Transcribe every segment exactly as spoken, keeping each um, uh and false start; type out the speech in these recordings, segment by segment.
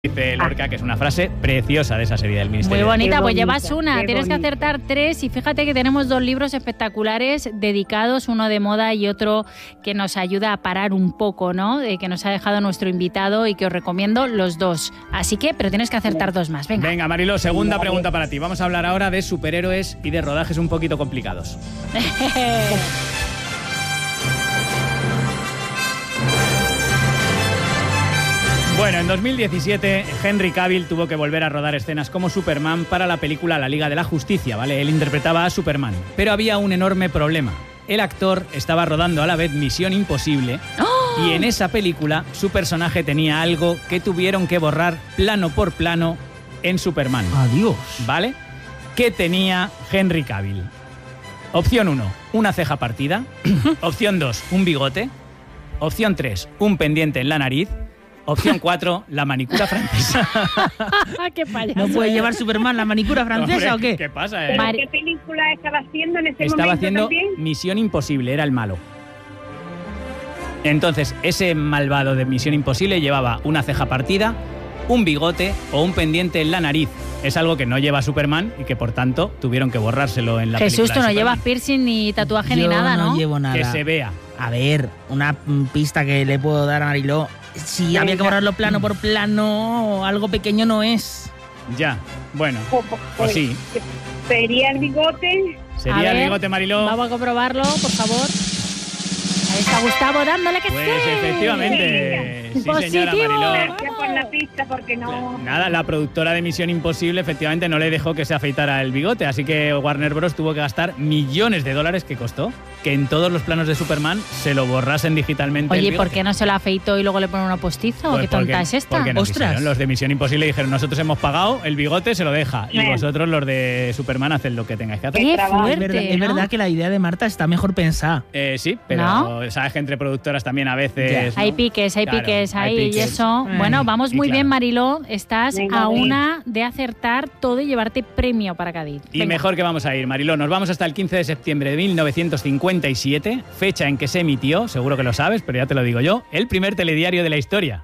Dice Lorca, que es una frase preciosa de esa serie del Ministerio. Muy bonita, Qué pues bonita, llevas una, qué tienes bonita. que acertar tres y fíjate que tenemos dos libros espectaculares dedicados, uno de moda y otro que nos ayuda a parar un poco, ¿no? Eh, que nos ha dejado nuestro invitado y que os recomiendo los dos. Así que, pero tienes que acertar dos más, venga. Venga, Marilo, segunda pregunta para ti. Vamos a hablar ahora de superhéroes y de rodajes un poquito complicados. Bueno, en dos mil diecisiete, Henry Cavill tuvo que volver a rodar escenas como Superman para la película La Liga de la Justicia, ¿vale? Él interpretaba a Superman. Pero había un enorme problema. El actor estaba rodando a la vez Misión Imposible ¡Oh! y en esa película su personaje tenía algo que tuvieron que borrar plano por plano en Superman. Adiós. ¿Vale? ¿Qué tenía Henry Cavill? Opción uno, una ceja partida. Opción dos, un bigote. Opción tres, un pendiente en la nariz. Opción cuatro, la manicura francesa. ¡Qué payaso! ¿No puede llevar Superman la manicura francesa Hombre, o qué? ¿Qué pasa, eh? ¿Pero Mari- qué película estaba haciendo en ese Estaba momento haciendo también? Misión Imposible, era el malo. Entonces, ese malvado de Misión Imposible llevaba una ceja partida, un bigote o un pendiente en la nariz. Es algo que no lleva Superman y que, por tanto, tuvieron que borrárselo en la Jesús, película tú de no Superman. llevas piercing ni tatuaje Yo ni nada, ¿no? no llevo nada. Que se vea. A ver, una mm, pista que le puedo dar a Mariló. Si había que Venga. borrarlo plano por plano, algo pequeño no es. Ya, bueno, Pues- pues- pues sí. Sería el bigote. A Sería el ver, bigote, Mariló. Vamos a comprobarlo, por favor. Ahí está Gustavo dándole que Pues sí. efectivamente. Sí, señora Positivo. Mariló. Gracias por la pista porque no... Nada, la productora de Misión Imposible efectivamente no le dejó que se afeitara el bigote, así que Warner Bros. Tuvo que gastar millones de dólares que costó que en todos los planos de Superman se lo borrasen digitalmente. Oye, el ¿y por bigote. qué no se lo afeitó y luego le pone uno postizo? Pues ¿Qué tonta porque- es esta? porque no Ostras. quisieron. Los de Misión Imposible dijeron, nosotros hemos pagado, el bigote se lo deja, y Bien. vosotros los de Superman haced lo que tengáis que hacer. Qué trabajo. fuerte, Es verdad, es ¿no? verdad que la idea de Marta está mejor pensada. Eh, sí, pero ¿No? sabes que entre productoras también a veces... Ya. ¿no? Hay piques, hay Claro, piques hay ahí y piques. eso. Ay. Bueno, vamos Y muy claro. bien, Mariló. Estás Venga, a venga. una de acertar todo y llevarte premio para Cádiz. Y Venga. mejor que vamos a ir, Mariló. Nos vamos hasta el quince de septiembre de mil novecientos cincuenta y siete, fecha en que se emitió, seguro que lo sabes, pero ya te lo digo yo, el primer telediario de la historia.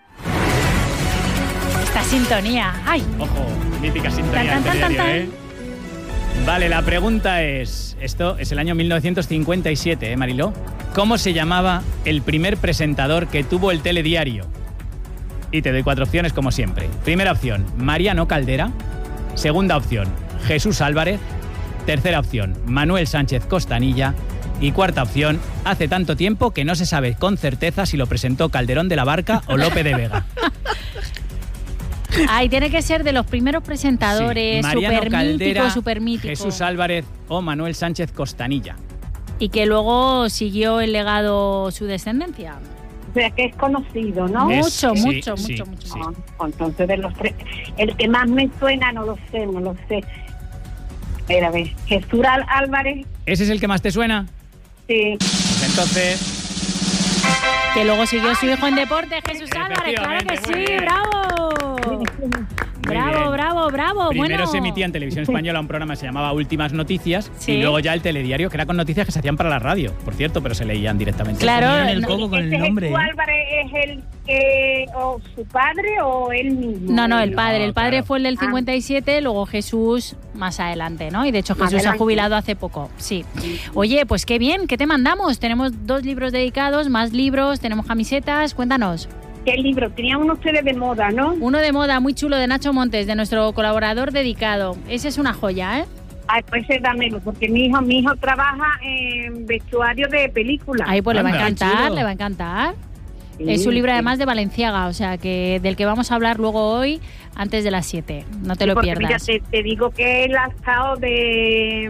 Esta sintonía. ¡Ay! Ojo, mítica sintonía Tan, del tan, tan, telediario, ¿eh? Vale, la pregunta es, esto es el año mil novecientos cincuenta y siete, ¿eh, Mariló? ¿Cómo se llamaba el primer presentador que tuvo el telediario? Y te doy cuatro opciones como siempre. Primera opción, Mariano Caldera. Segunda opción, Jesús Álvarez. Tercera opción, Manuel Sánchez Costanilla. Y cuarta opción, hace tanto tiempo que no se sabe con certeza si lo presentó Calderón de la Barca o Lope de Vega. Ay, tiene que ser de los primeros presentadores, Sí, Mariano super Caldera, mítico, super mítico. Jesús Álvarez o Manuel Sánchez Costanilla. Y que luego siguió el legado su descendencia. O sea, que es conocido, ¿no? Es- Mucho, sí, mucho, sí, mucho, mucho. sí. Ah, entonces, de los tres, el que más me suena, no lo sé, no lo sé. Espera, a ver, Jesús Al- Álvarez, ¿Ese es el que más te suena? sí. Pues entonces... Que luego siguió su hijo en deporte, Jesús Álvarez. Claro que Efectivamente, muy sí, bien. bravo. Muy Bravo, bien. bravo, bravo. Primero bueno. se emitía en Televisión Española un programa que se llamaba Últimas Noticias Sí. y luego ya el telediario, que era con noticias que se hacían para la radio, por cierto, pero se leían directamente. Claro, Ponían el no- coco con ¿Ese el nombre. Jesús ¿eh? Álvarez es el que, o su padre o él mismo? No, no, el padre. El padre claro. fue el del Ah. cincuenta y siete, luego Jesús más adelante, ¿no? Y de hecho Más Jesús se ha adelante. jubilado hace poco, sí. Oye, pues qué bien, ¿qué te mandamos? Tenemos dos libros dedicados, más libros, tenemos camisetas, cuéntanos. ¿Qué libro? Tenían unos ustedes de moda, ¿no? Uno de moda muy chulo de Nacho Montes, de nuestro colaborador dedicado. Ese es una joya, ¿eh? Ay, pues ese dámelo, porque mi hijo, mi hijo trabaja en vestuario de película. Ahí pues le va a Anda, encantar, chulo. le va a encantar. Sí, Es un libro sí. además de Valenciaga, o sea que del que vamos a hablar luego hoy antes de las siete. No te Sí, lo porque pierdas. Mira, te, te digo que él ha estado de,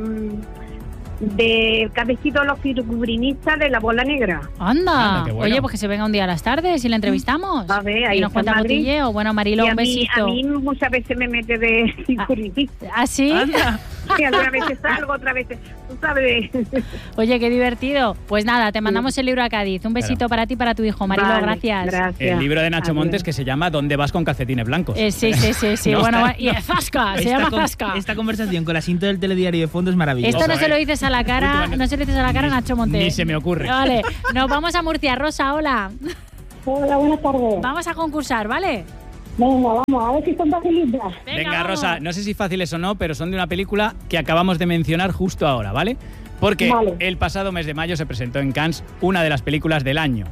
de que ha vestido los figubrinistas de la bola negra. Anda, Anda, qué bueno. oye, pues que se venga un día a las tardes y le entrevistamos. A ver, ahí y nos está cuenta en Madrid. cotilleo. Bueno, Marilo, y a un mí, besito. a mí muchas veces me mete de figurinista. ¿Ah, sí? Anda. Y algunas veces salgo, otras veces, tú sabes. Oye, qué divertido. Pues nada, te mandamos el libro a Cádiz. Un besito Claro. para ti y para tu hijo, Marilo, Vale, gracias. gracias. El libro de Nacho Adiós. Montes que se llama ¿Dónde vas con calcetines blancos? Eh, sí, sí, sí, sí. No, bueno, está- y Zasca, se Esta llama con- Zasca. Esta conversación con la cinta del telediario de fondo es maravillosa. Esto no Ojo, se eh. lo dices a la cara, Última- no se lo dices a la cara a Ni- Nacho Montes. ni se me ocurre. Vale, nos vamos a Murcia. Rosa, hola. Hola, buenas tardes. Vamos a concursar, ¿vale? Venga, vamos, a ver si son facilitas. Venga, Venga, Rosa, no sé si fáciles o no, pero son de una película que acabamos de mencionar justo ahora, ¿vale? Porque Vale. el pasado mes de mayo se presentó en Cannes una de las películas del año.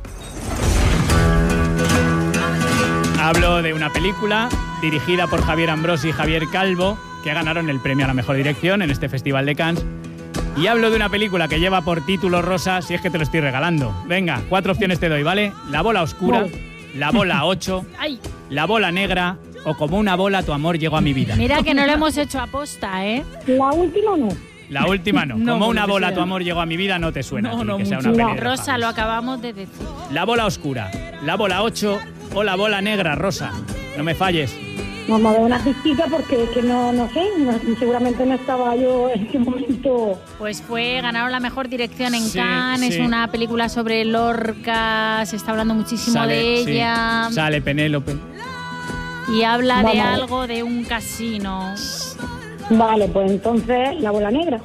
Hablo de una película dirigida por Javier Ambrosi y Javier Calvo, que ganaron el premio a la mejor dirección en este Festival de Cannes. Y hablo de una película que lleva por título, Rosa, si es que te lo estoy regalando. Venga, cuatro opciones te doy, ¿vale? La bola oscura, Vale. la bola ocho, Ay, la bola negra o como una bola tu amor llegó a mi vida. mira que no lo hemos hecho aposta, ¿eh? La última no. La última no. No, Como una porque bola sea- tu amor llegó a mi vida no te suena. No, a ti, no, que sea mucho. una No. peli de Rosa, famosos. lo acabamos de decir. La bola oscura, la bola ocho o la bola negra, Rosa. No me falles. Vamos a ver una pistita porque que no, no sé, no- seguramente no estaba yo en ese momento. Pues fue, ganaron la mejor dirección en Sí, Cannes, sí. es una película sobre Lorca, se está hablando muchísimo Sale, de sí, ella sale Penélope. y habla de Vamos. algo de un casino. Vale, pues entonces la bola negra.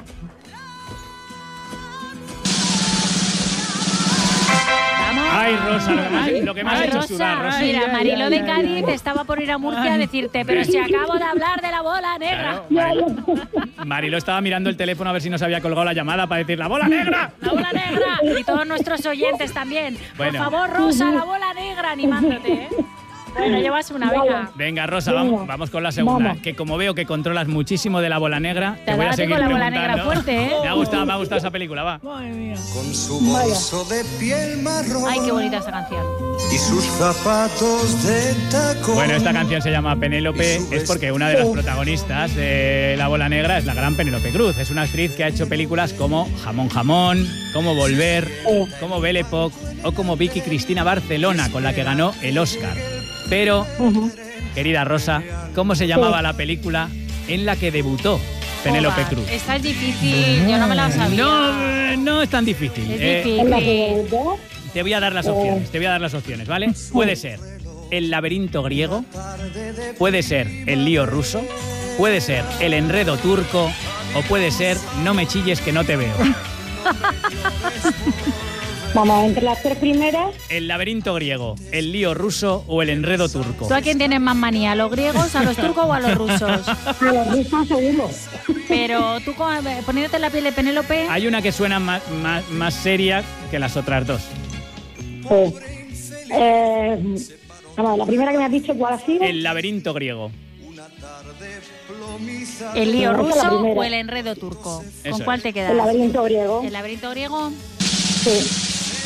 Vamos. Ay, Rosa, lo que me has, Ay, lo que me has ay, hecho Rosa, sudar, Rosa. mira, Ay, Marilo ay, de ay, Cádiz ay. estaba por ir a Murcia a decirte, pero si acabo de hablar de la bola negra. Claro, Marilo, Marilo estaba mirando el teléfono a ver si nos había colgado la llamada para decir ¡la bola negra! La bola negra y todos nuestros oyentes también. Bueno. Por favor, Rosa, la bola negra animándote, ¿eh? Bueno, llevas una, venga. Venga, Rosa, Venga. vamos, vamos con la segunda. Vamos. Que como veo que controlas muchísimo de la bola negra, te, Te voy a date seguir con la bola preguntando. negra fuerte, ¿eh? Me ha gustado, me ha gustado esa película, va. Madre mía. Con su bolso de piel marrón Ay, qué bonita esta canción. y sus zapatos de tacón. Bueno, esta canción se llama Penélope, Y su es porque una de las protagonistas de La Bola Negra es la gran Penélope Cruz. Es una actriz que ha hecho películas como Jamón Jamón, como Volver, como Belle Époque o como Vicky Cristina Barcelona, con la que ganó el Oscar. Pero, Ujú. querida Rosa, ¿cómo se llamaba la película en la que debutó Penélope Joder, Cruz? Esta es difícil, yo no me la sabía. No, eh, no es tan difícil. Es Eh, ¿En la difícil. que debutó? te voy a dar las opciones, te voy a dar las opciones, ¿vale? Puede ser El laberinto griego, puede ser El lío ruso, puede ser El enredo turco o puede ser No me chilles que no te veo. Vamos, entre las tres primeras, El laberinto griego, El lío ruso o El enredo turco. ¿Tú a quién tienes más manía? ¿A los griegos, a los turcos o a los rusos? a los rusos seguro. Pero tú, con- poniéndote en la piel de Penélope, Hay una que suena más, más, más seria que las otras dos. Pues, eh, vamos, la primera que me has dicho, ¿cuál ha sido? El laberinto griego. ¿el lío la ruso primera. o el enredo turco? Eso ¿Con cuál es. te quedas? El laberinto griego. ¿El laberinto griego? Sí.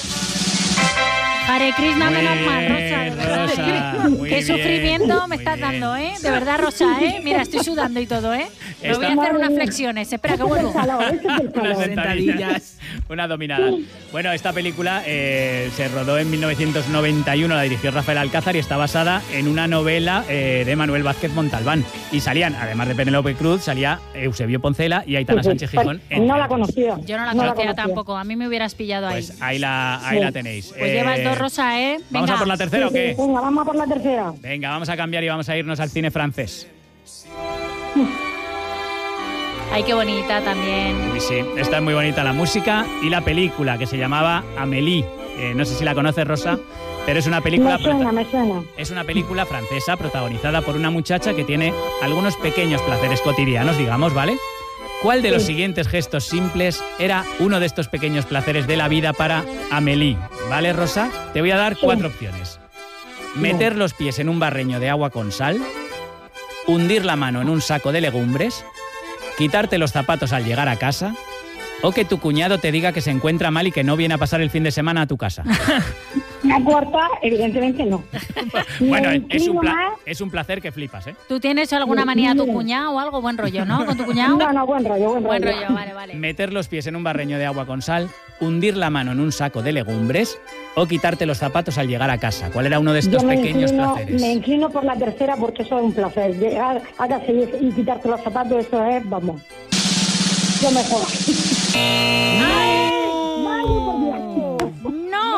Hare Krishna, Muy menos mal, bien, Rosa, de verdad. Rosa, muy Qué bien, sufrimiento me muy estás bien. dando, ¿eh? De verdad, Rosa, ¿eh? Mira, estoy sudando y todo, ¿eh? Me voy a Esta- hacer unas flexiones. Espera, que vuelvo. Salón, ese es el Unas salón. sentadillas, Sentadillas. unas dominadas. Bueno, esta película eh, se rodó en mil novecientos noventa y uno, la dirigió Rafael Alcázar y está basada en una novela eh, de Manuel Vázquez Montalbán. Y salían, además de Penélope Cruz, salía Eusebio Poncela y Aitana Sí, sí. Sánchez Gijón. Pues, entre no la otros. conocía. Yo no la No la conocía conocía. tampoco. A mí me hubieras pillado ahí. Pues ahí la, ahí Sí. la tenéis. Pues Eh, llevas dos, Rosa, ¿eh? ¿Vamos Venga. a por la tercera o Sí, sí, qué? Venga, vamos a por la tercera. Venga, vamos a cambiar y vamos a irnos al cine francés. Ay, qué bonita también. Uy, sí, esta es muy bonita la música y la película que se llamaba Amélie. Eh, no sé si la conoces, Rosa, pero es una película... Me suena, me suena. Es una película francesa protagonizada por una muchacha que tiene algunos pequeños placeres cotidianos, digamos, ¿vale? ¿Cuál de los Sí. siguientes gestos simples era uno de estos pequeños placeres de la vida para Amélie? ¿Vale, Rosa? Te voy a dar cuatro opciones. Meter los pies en un barreño de agua con sal, hundir la mano en un saco de legumbres, quitarte los zapatos al llegar a casa o que tu cuñado te diga que se encuentra mal y que no viene a pasar el fin de semana a tu casa. La cuarta, evidentemente no. Bueno, Me es un, inclino pla- más- es un placer que flipas, ¿eh? ¿Tú tienes alguna manía a tu cuñado o algo? Buen rollo, ¿no? ¿Con tu cuñado? No, no, buen rollo, buen rollo. Buen rollo, vale, vale. Meter los pies en un barreño de agua con sal, hundir la mano en un saco de legumbres o quitarte los zapatos al llegar a casa. ¿Cuál era uno de estos Yo me pequeños inclino, placeres? me inclino por la tercera porque eso es un placer. Llegar a casa y, y quitarte los zapatos, eso es, vamos. Yo mejor. Ay, por Dios. No.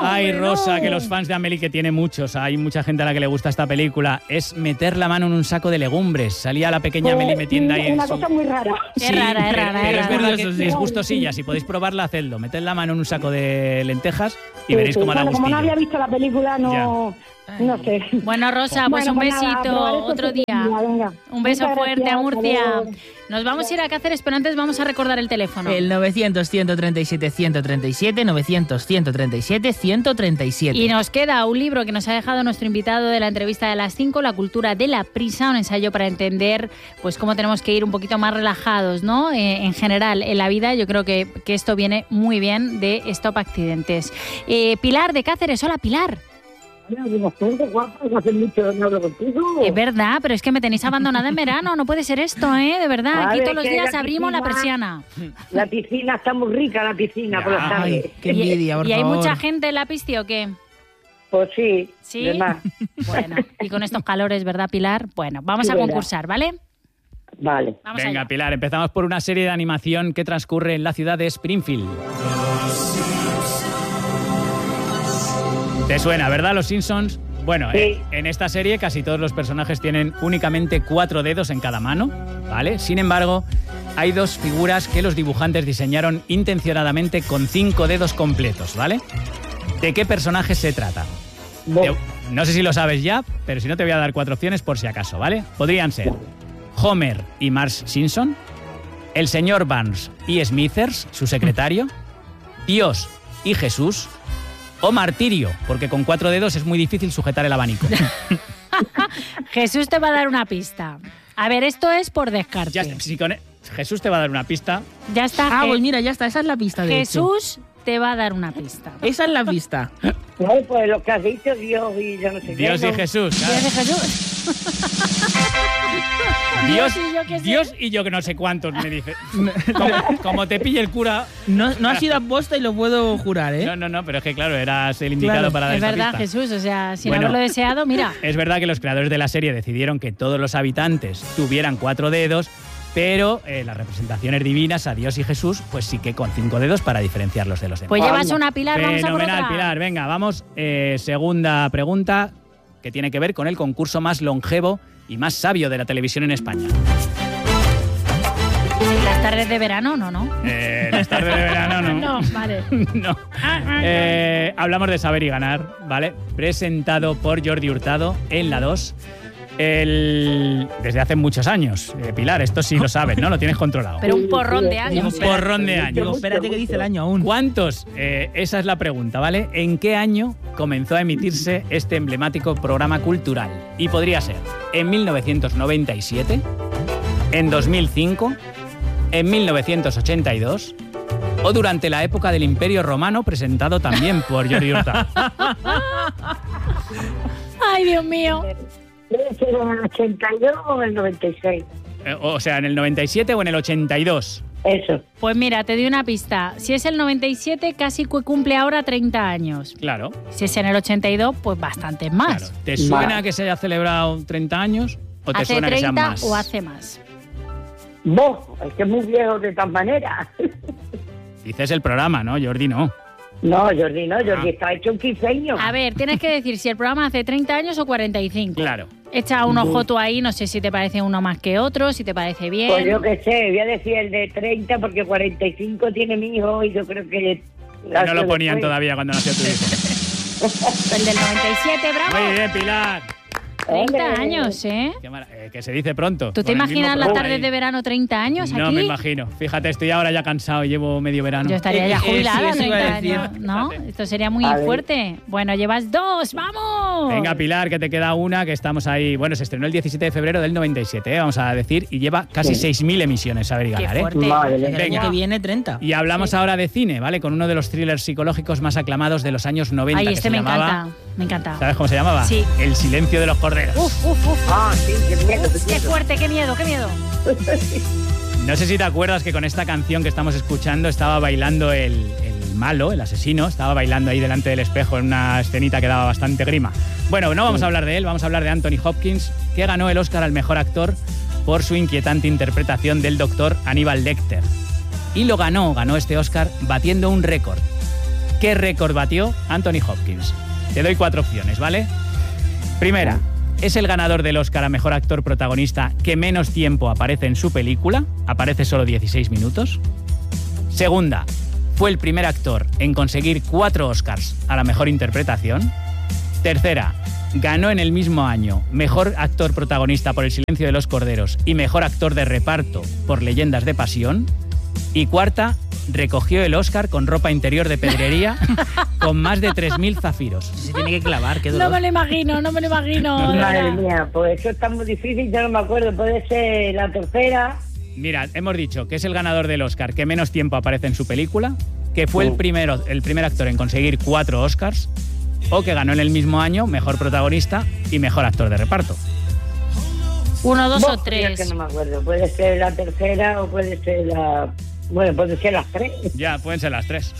Ay, hombre, Rosa, no. que los fans de Amélie, que tiene muchos, hay mucha gente a la que le gusta esta película, es meter la mano en un saco de legumbres. Salía la pequeña Pues, Amélie metiendo ahí en una su... cosa muy rara. Es rara, es pero- rara, pero es es verdad rara. que Curioso, sí. es gustosilla. Si podéis probarla, hacedlo. Meted la mano en un saco de lentejas y Sí, veréis sí. cómo da Bueno, como no gustillo. había visto la película, no, no sé. Bueno, Rosa, pues Bueno, un pues nada, besito, probaré esto otro otro día. día, venga. Un beso Muchas fuerte gracias, a Murcia. hasta luego. Nos vamos a ir a Cáceres, pero antes vamos a recordar el teléfono. El novecientos, ciento treinta y siete, ciento treinta y siete, novecientos, ciento treinta y siete, ciento treinta y siete. Y nos queda un libro que nos ha dejado nuestro invitado de la entrevista de las cinco, La cultura de la prisa, un ensayo para entender pues cómo tenemos que ir un poquito más relajados, ¿no? Eh, en general, en la vida, yo creo que, que esto viene muy bien de Stop Accidentes. Eh, Pilar de Cáceres, hola Pilar. Bastante guapo, no hace mucho que no hablo contigo. Es verdad, pero es que me tenéis abandonada en verano, no puede ser esto, ¿eh? De verdad, A aquí ver, todos los que días la abrimos la piscina- persiana. La piscina está muy rica, la piscina, por las Ay, tardes. qué envidia, por ¿Y hay favor. mucha gente en la pista o qué? Pues sí, ¿Sí? de más. Bueno, y con estos calores, ¿verdad, Pilar? Bueno, vamos Sí, a verdad. concursar, ¿vale? Vale. Vamos Venga, allá. Pilar, empezamos por una serie de animación que transcurre en la ciudad de Springfield. ¿Te suena, verdad, Los Simpsons? Bueno, Sí. eh, en esta serie casi todos los personajes tienen únicamente cuatro dedos en cada mano, ¿vale? Sin embargo, hay dos figuras que los dibujantes diseñaron intencionadamente con cinco dedos completos, ¿vale? ¿De qué personajes se trata? Te- no sé si lo sabes ya, pero si no te voy a dar cuatro opciones por si acaso, ¿vale? Podrían ser Homer y Marge Simpson, el señor Barnes y Smithers, su secretario, Dios y Jesús, o Martirio, porque con cuatro dedos es muy difícil sujetar el abanico. Jesús te va a dar una pista. A ver, esto es por descarte. Ya está, si con e- Jesús te va a dar una pista. Ya está. Ah, Je- pues mira, ya está, esa es la pista, de hecho. Jesús te va a dar una pista. Esa es la pista. Ay, pues lo que has dicho, Dios y yo no sé qué. Dios y ¿no? Jesús. claro. Dios de Jesús. Dios, y yo qué sé. Dios y yo que no sé cuántos, me dice. Como, como te pille el cura... No, no ha sido aposta y lo puedo jurar, ¿eh? No, no, no, pero es que claro, eras el indicado Claro, para dar Es esta verdad, pista. Jesús. O sea, sin Bueno. haberlo deseado, mira. Es verdad que los creadores de la serie decidieron que todos los habitantes tuvieran cuatro dedos, pero eh, las representaciones divinas a Dios y Jesús, pues sí que con cinco dedos para diferenciarlos de los demás. Pues llevas una, Pilar, vamos a por Fenomenal, otra. Pilar. Venga, vamos. Eh, segunda pregunta que tiene que ver con el concurso más longevo y más sabio de la televisión en España. Las tardes de verano, no, ¿no? Eh, las tardes de verano, no. No, vale. No. Eh, hablamos de Saber y Ganar, ¿vale? Presentado por Jordi Hurtado en la dos. El... Desde hace muchos años. Eh, Pilar, esto sí lo sabes, ¿no? Lo tienes controlado. Pero un porrón de Un años. porrón de años. Digo, espérate que dice el año aún. ¿Cuántos? Eh, esa es la pregunta, ¿vale? ¿En qué año comenzó a emitirse este emblemático programa cultural? Y podría ser en mil novecientos noventa y siete, en dos mil cinco, en mil novecientos ochenta y dos o durante la época del Imperio Romano, presentado también por Jordi Hurtado. Ay, Dios mío. Debe ser en el ochenta y dos o en el noventa y seis. Eh, O sea, en el noventa y siete o en el ochenta y dos. Eso. Pues mira, te doy una pista. Si es el noventa y siete, casi cu- cumple ahora treinta años. Claro, Si es en el ochenta y dos, pues bastantes más. claro. ¿Te suena Vale. que se haya celebrado treinta años o te ¿Hace suena que sean treinta más? o hace más? Vos, es que es muy viejo de todas maneras. Dices el programa, ¿no? Jordi no. No, Jordi, no, Jordi Ah. está hecho un quinceaños. A ver, tienes que decir si el programa hace treinta años o cuarenta y cinco. Claro. Echa un ojo tú ahí, no sé si te parece uno más que otro, si te parece bien. Pues yo qué sé, voy a decir el de treinta porque cuarenta y cinco tiene mi hijo y yo creo que... No lo ponían después. todavía cuando nació tu hijo. El del noventa y siete, bravo. Muy bien, Pilar. treinta Hombre. años, ¿eh? Qué mara- eh, que se dice pronto. ¿Tú te con el mismo imaginas las programa tardes ahí. de verano treinta años aquí? No me imagino. Fíjate, estoy ahora ya cansado y llevo medio verano. Yo estaría ya Eh, eh, jubilada, sí, eso iba a treinta decir. años, ¿no? Fíjate. Esto sería muy A ver. fuerte. Bueno, llevas dos, ¡vamos! Venga, Pilar, que te queda una, que estamos ahí. Bueno, se estrenó el diecisiete de febrero del noventa y siete, ¿eh? Vamos a decir, y lleva casi Sí. seis mil emisiones, Saber y Qué Ganar, ¿eh? fuerte. Madre mía. El año Venga. que viene, treinta. Y hablamos ahora de cine, ¿vale? Con uno de los thrillers psicológicos más aclamados de los años noventa. Ay, que este se me llamaba- encanta, me encanta. ¿Sabes cómo se llamaba? Sí. El silencio de los corderos. Uf, uf, uf. Ah, sí, qué miedo, qué Qué miedo. fuerte, qué miedo, qué miedo. No sé si te acuerdas que con esta canción que estamos escuchando estaba bailando el, el malo, el asesino, estaba bailando ahí delante del espejo en una escenita que daba bastante grima. Bueno, no vamos a hablar de él, vamos a hablar de Anthony Hopkins, que ganó el Oscar al mejor actor por su inquietante interpretación del doctor Aníbal Lecter. Y lo ganó, ganó este Oscar batiendo un récord. ¿Qué récord batió Anthony Hopkins? Te doy cuatro opciones, ¿vale? Primera, es el ganador del Oscar a Mejor Actor Protagonista que menos tiempo aparece en su película, aparece solo dieciséis minutos. Segunda, fue el primer actor en conseguir cuatro Oscars a la Mejor Interpretación. Tercera, ganó en el mismo año Mejor Actor Protagonista por El Silencio de los Corderos y Mejor Actor de Reparto por Leyendas de Pasión. Y cuarta, recogió el Oscar con ropa interior de pedrería con más de tres mil zafiros. Se tiene que clavar, qué dolor. No me lo imagino, no me lo imagino. Madre mía, pues eso está muy difícil, yo no me acuerdo. Puede ser la tercera. Mira, hemos dicho que es el ganador del Oscar que menos tiempo aparece en su película, que fue el, primero, el primer actor en conseguir cuatro Oscars, o que ganó en el mismo año Mejor Protagonista y Mejor Actor de Reparto. Uno, dos Vos, o tres. Que no me acuerdo, puede ser la tercera o puede ser la... Bueno, puede ser las tres. Ya, pueden ser las tres.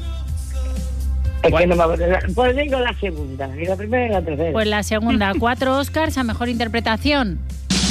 Es ¿Cuál? que no me acuerdo. Pues digo la segunda, y la primera y la tercera. Pues la segunda, cuatro Oscars a Mejor Interpretación.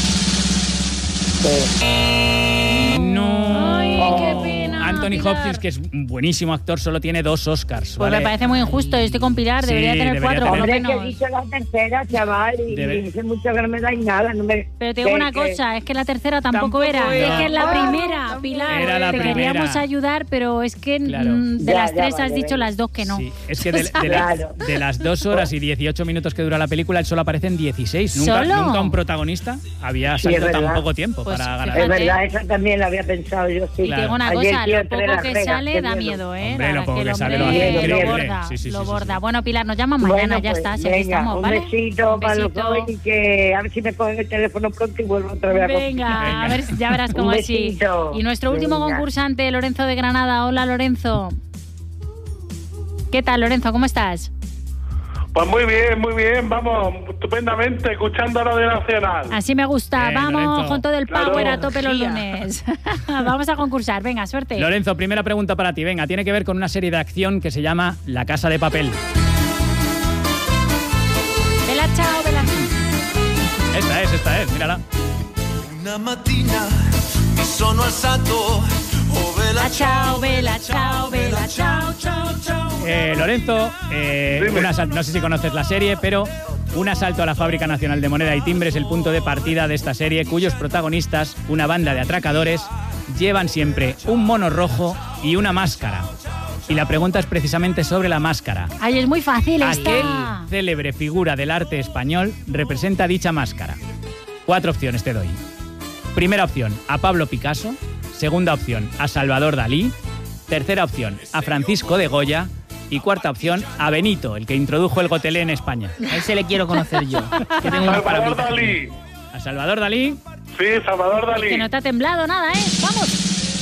Sí. No. Ay, qué pena. Anthony Pilar. Hopkins, que es un buenísimo actor, solo tiene dos Oscars. Pues ¿vale? me parece muy injusto. Yo estoy con Pilar, Sí, debería tener debería cuatro, por lo Hombre, que he menos. dicho la tercera, chaval, y Debe- dice mucho que no me dais nada. No me... Pero te digo que- una que- cosa, es que la tercera tampoco, Tampoco era. era. Es que es la No. primera, Pilar. Era la te primera. queríamos ayudar, pero es que Claro. mm, de Ya, las ya, tres vale, has dicho venga. las dos que no. Sí, es que de, de la- Claro. de las dos horas y dieciocho minutos que dura la película, él solo aparece en dieciséis. Nunca, ¿Solo? nunca un protagonista había Sí, es salido tan verdad. poco tiempo Pues para ganar. Es Fíjate. verdad, eso también lo había pensado yo, sí. Y te digo una Ayer cosa, tío lo entre poco las que regas, sale qué da miedo. miedo, ¿eh? Hombre, La lo verdad poco que el que sale hombre lo hace lo increíble. borda, Sí, sí, lo sí, sí, borda. sí. Bueno, Pilar, nos llaman mañana, Bueno, ya pues, está, si aquí venga, estamos, un ¿vale? besito Un para los besito. dos y que a ver si me cogen el teléfono pronto y vuelvo otra vez a Venga, a ver, ya verás cómo Un así. besito. Y nuestro último Venga. concursante, Lorenzo de Granada. Hola, Lorenzo. ¿Qué tal, Lorenzo? ¿Cómo estás? Pues muy bien, muy bien, vamos, estupendamente, escuchando Radio Nacional. Así me gusta. Bien, Vamos Lorenzo. con todo el Claro. power a tope los Gia. lunes. Vamos a concursar. Venga, suerte. Lorenzo, primera pregunta para ti. Venga, tiene que ver con una serie de acción que se llama La Casa de Papel. Vela, chao, vela. Esta es, esta es, mírala. Una mattina mi sono alzato, oh vela Ah, chao, vela, chao, vela, chao, chao, chao. Eh, Lorenzo, eh, Dime. un asal- no sé si conoces la serie, pero un asalto a la Fábrica Nacional de Moneda y Timbre es el punto de partida de esta serie, cuyos protagonistas, una banda de atracadores, llevan siempre un mono rojo y una máscara. Y la pregunta es precisamente sobre la máscara. Ay, es muy fácil ¿A esta. qué célebre figura del arte español representa dicha máscara? Cuatro opciones te doy. Primera opción, a Pablo Picasso. Segunda opción, a Salvador Dalí. Tercera opción, a Francisco de Goya. Y cuarta opción, a Benito, el que introdujo el gotelé en España. A ese le quiero conocer yo. Que tengo unos Salvador palabritas. Dalí. A Salvador Dalí. Sí, Salvador Dalí. Que no te ha temblado nada, ¿eh? ¡Vamos!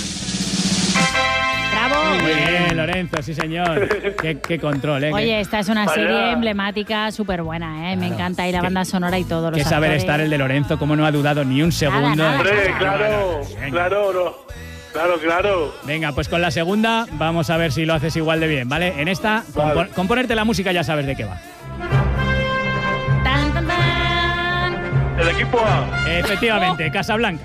¡Bravo! Muy bien, Lorenzo, sí señor. Qué, qué control, ¿eh? Oye, esta es una Vaya. serie emblemática súper buena, ¿eh? Me encanta. Y la Qué- banda sonora y todo. Qué Los saber actores. estar el de Lorenzo, cómo no ha dudado ni un segundo. nada. Hombre, claro, Venga. claro, no. Claro, claro. Venga, pues con la segunda vamos a ver si lo haces igual de bien, ¿vale? En esta, con, Vale. pon- con ponerte la música ya sabes de qué va. Tan, tan, tan. El equipo A. Efectivamente, Casablanca.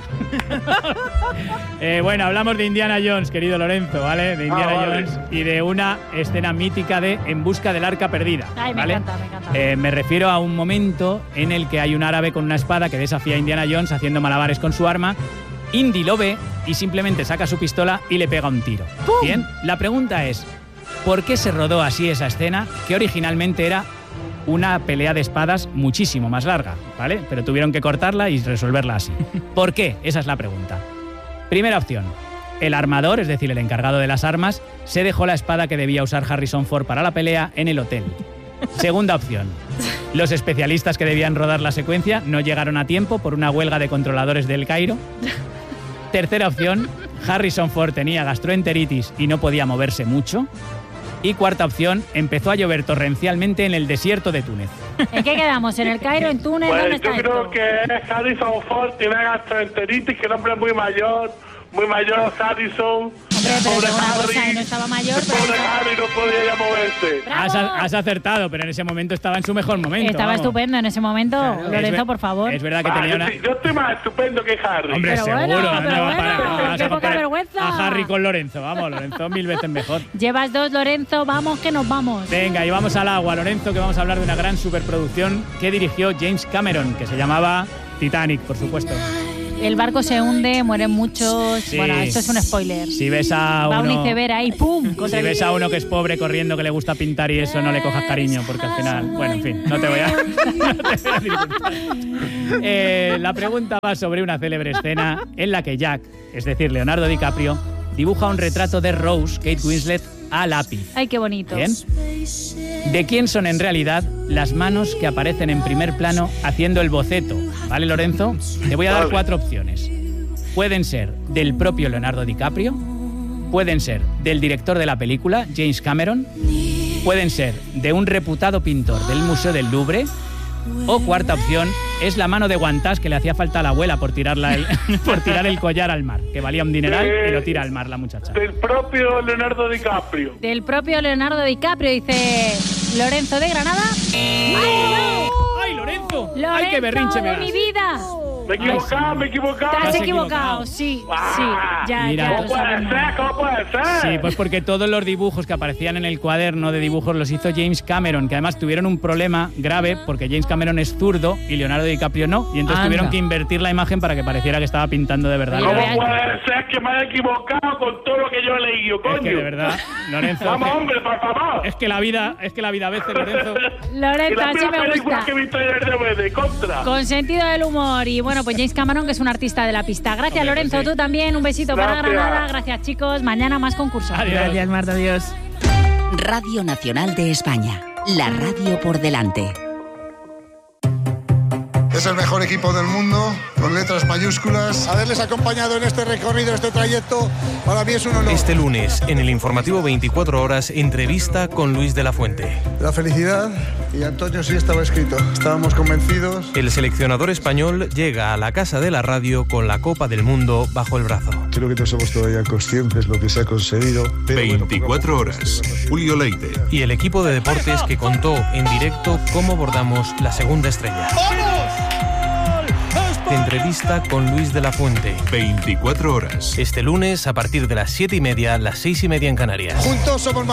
eh, bueno, hablamos de Indiana Jones, querido Lorenzo, ¿vale? De Indiana Ah, vale. Jones y de una escena mítica de En busca del arca perdida. Ay, me ¿vale? encanta, me encanta. Eh, me refiero a un momento en el que hay un árabe con una espada que desafía a Indiana Jones haciendo malabares con su arma. Indy lo ve y simplemente saca su pistola y le pega un tiro. Bien, la pregunta es, ¿por qué se rodó así esa escena que originalmente era una pelea de espadas muchísimo más larga, ¿vale? Pero tuvieron que cortarla y resolverla así. ¿Por qué? Esa es la pregunta. Primera opción. El armador, es decir, el encargado de las armas, se dejó la espada que debía usar Harrison Ford para la pelea en el hotel. Segunda opción. Los especialistas que debían rodar la secuencia no llegaron a tiempo por una huelga de controladores del Cairo. Tercera opción. Harrison Ford tenía gastroenteritis y no podía moverse mucho. Y cuarta opción, empezó a llover torrencialmente en el desierto de Túnez. ¿En qué quedamos? ¿En el Cairo, en Túnez? ¿Dónde Pues está yo creo esto? que es Harrison Ford, tiene gastroenteritis, que el hombre es muy mayor, muy mayor, Harrison. Hombre, pero Pobre tengo una Harry. cosa, no estaba mayor, El pobre pero... Harry no podía ya moverse. ¡Bravo! Has, has acertado, pero en ese momento estaba en su mejor momento. Estaba vamos. estupendo en ese momento. Claro, es Lorenzo, ver- por favor. Es verdad que Va, tenía yo, una... estoy- yo estoy más estupendo que Harry. Hombre, Pero seguro. bueno, no pero va para- bueno, no vas qué a poca comparar vergüenza. A Harry con Lorenzo, vamos, Lorenzo mil veces mejor. Llevas dos, Lorenzo. Vamos, que nos vamos. Venga, y vamos al agua, Lorenzo, que vamos a hablar de una gran superproducción que dirigió James Cameron, que se llamaba Titanic, por supuesto. El barco se hunde, mueren muchos. Sí. Bueno, esto es un spoiler. Si ves a Va un uno... iceberg ahí, ¡pum! Si ves a uno que es pobre corriendo, que le gusta pintar y eso, no le cojas cariño, porque al final, bueno, en fin, no te voy a, no te voy a disgustar. Eh, la pregunta va sobre una célebre escena en la que Jack, es decir, Leonardo DiCaprio, dibuja un retrato de Rose, Kate Winslet, a lápiz. Ay, qué bonito. ¿Bien? ¿De quién son en realidad las manos que aparecen en primer plano haciendo el boceto? ¿Vale, Lorenzo? Te voy a dar Vale. cuatro opciones. Pueden ser del propio Leonardo DiCaprio, pueden ser del director de la película, James Cameron, pueden ser de un reputado pintor del Museo del Louvre, o cuarta opción, es la mano de guantás que le hacía falta a la abuela por, tirarla el, por tirar el collar al mar, que valía un dineral y lo tira al mar la muchacha. Del propio Leonardo DiCaprio. Del propio Leonardo DiCaprio, dice Lorenzo de Granada. ¡Ay, no! ¡Ay, Lorenzo! ¡Lorenzo ¡Ay, qué berrinche me de das! mi vida! Me he equivocado, me he equivocado. Te has has equivocado, equivocado. sí, Ah, sí, ya, mira. ya ¿Cómo lo puede sabemos. ser? ¿Cómo puede ser? Sí, pues porque todos los dibujos que aparecían en el cuaderno de dibujos los hizo James Cameron, que además tuvieron un problema grave porque James Cameron es zurdo y Leonardo DiCaprio no, y entonces Anda. tuvieron que invertir la imagen para que pareciera que estaba pintando de verdad. Oye, ¿Cómo vean- puede ser que me haya equivocado con todo lo que yo he leído, coño? Es que de verdad, Lorenzo, Vamos, es que- hombre, por favor. es que la vida, es que la vida a veces, Lorenzo. Y Lorenzo, la así primera me película gusta. que he visto en el D V D, contra. Con sentido del humor. Y bueno, pues James Cameron, que es un artista de la pista. Gracias, Hombre, Lorenzo. pues sí. Tú también. Un besito para Gracias. Granada. Gracias, chicos. Mañana más concursos. Adiós. Gracias, Marta, adiós. Radio Nacional de España, la radio por delante. Es el mejor equipo del mundo, con letras mayúsculas. Haberles acompañado en este recorrido, este trayecto, para mí es un honor. Este lunes, en el informativo veinticuatro horas, entrevista con Luis de la Fuente. La felicidad, y Antonio sí estaba escrito. Estábamos convencidos. El seleccionador español llega a la Casa de la Radio con la Copa del Mundo bajo el brazo. Creo que no somos todavía conscientes de lo que se ha conseguido. Pero bueno, veinticuatro poco a poco horas. se va Julio Leite. Y el equipo de deportes que contó en directo cómo abordamos la segunda estrella. Entrevista con Luis de la Fuente. veinticuatro horas. Este lunes, a partir de las siete y media, las seis y media en Canarias. Juntos somos más.